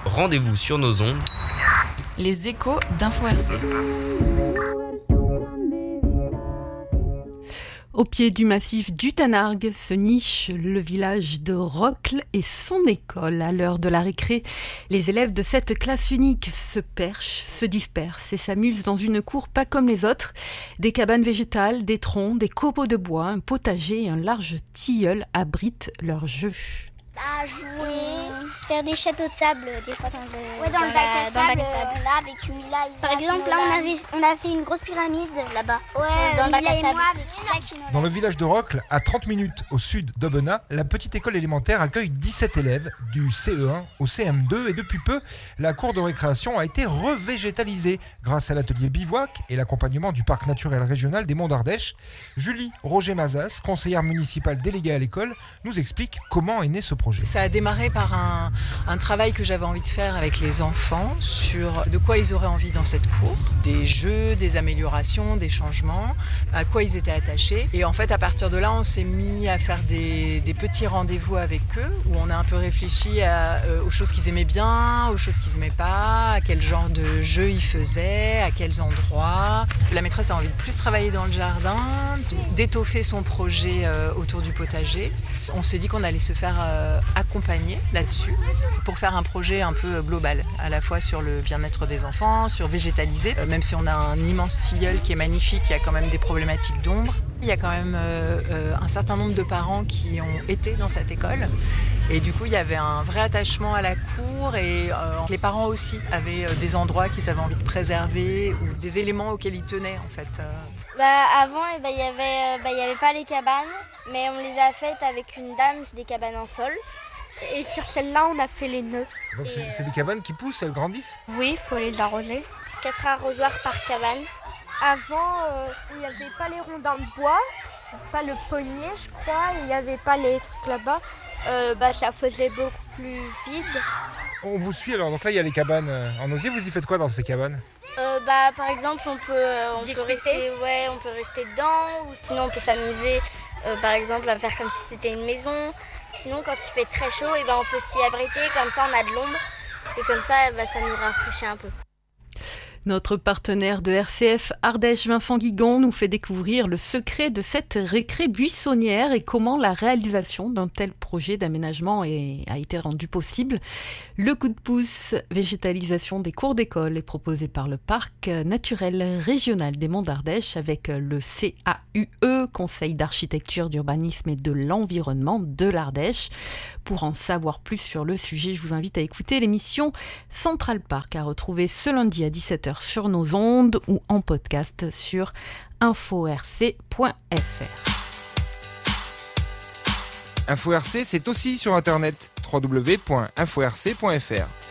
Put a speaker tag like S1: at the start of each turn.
S1: rendez-vous sur nos ondes.
S2: Les échos d'Info RC.
S3: Au pied du massif du Tanargue se niche le village de Rocle et son école. À l'heure de la récré, les élèves de cette classe unique se perchent, se dispersent et s'amusent dans une cour pas comme les autres. Des cabanes végétales, des troncs, des copeaux de bois, un potager et un large tilleul abritent leurs jeux.
S4: Jouer, faire des châteaux de sable des fois dans le
S5: bac à sable.
S4: Là avec Mila,
S5: par exemple, là on a fait une grosse pyramide là-bas.
S4: Dans le bac à sable.
S6: Dans le village de Rocle, à 30 minutes au sud d'Aubenas, la petite école élémentaire accueille 17 élèves du CE1 au CM2 et depuis peu, la cour de récréation a été revégétalisée grâce à l'atelier bivouac et l'accompagnement du parc naturel régional des Monts d'Ardèche. Julie Roger-Mazas, conseillère municipale déléguée à l'école, nous explique comment est né ce projet.
S7: Ça a démarré par un travail que j'avais envie de faire avec les enfants sur de quoi ils auraient envie dans cette cour, des jeux, des améliorations, des changements, à quoi ils étaient attachés. Et en fait, à partir de là, on s'est mis à faire des petits rendez-vous avec eux où on a un peu réfléchi aux choses qu'ils aimaient bien, aux choses qu'ils n'aimaient pas, à quel genre de jeux ils faisaient, à quels endroits. La maîtresse a envie de plus travailler dans le jardin, d'étoffer son projet autour du potager. On s'est dit qu'on allait se faire accompagner là-dessus pour faire un projet un peu global, à la fois sur le bien-être des enfants, sur végétaliser, même si on a un immense tilleul qui est magnifique, il y a quand même des problématiques d'ombre. Il y a quand même un certain nombre de parents qui ont été dans cette école et du coup il y avait un vrai attachement à la cour et les parents aussi avaient des endroits qu'ils avaient envie de préserver ou des éléments auxquels ils tenaient en fait.
S4: Avant, il y avait pas les cabanes, mais on les a faites avec une dame, c'est des cabanes en sol. Et sur celle-là, on a fait les nœuds.
S6: Donc c'est des cabanes qui poussent, elles grandissent ?
S4: Oui, il faut les arroser. 4 arrosoirs par cabane. Avant, il n'y avait pas les rondins de bois, pas le pommier, je crois, il n'y avait pas les trucs là-bas. Ça faisait beaucoup plus vide.
S6: On vous suit alors, donc là il y a les cabanes en osier, vous y faites quoi dans ces cabanes ?
S4: Par exemple, on peut rester dedans, ou sinon on peut s'amuser, par exemple, à faire comme si c'était une maison. Sinon, quand il fait très chaud, on peut s'y abriter, comme ça on a de l'ombre, et comme ça, ça nous rafraîchit un peu.
S3: Notre partenaire de RCF Ardèche, Vincent Guigon, nous fait découvrir le secret de cette récré buissonnière et comment la réalisation d'un tel projet d'aménagement a été rendue possible. Le coup de pouce végétalisation des cours d'école est proposé par le Parc naturel régional des Monts d'Ardèche avec le CAUE, Conseil d'architecture, d'urbanisme et de l'environnement de l'Ardèche. Pour en savoir plus sur le sujet, je vous invite à écouter l'émission Central Park à retrouver ce lundi à 17h sur nos ondes ou en podcast sur inforc.fr.
S6: Info RC, c'est aussi sur internet www.inforc.fr.